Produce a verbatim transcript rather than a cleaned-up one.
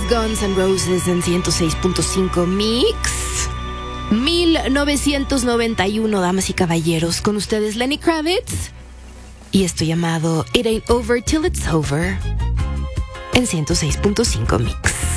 Guns N' Roses en ciento seis punto cinco Mix. mil novecientos noventa y uno, damas y caballeros, con ustedes Lenny Kravitz y esto llamado It Ain't Over Till It's Over en ciento seis punto cinco Mix.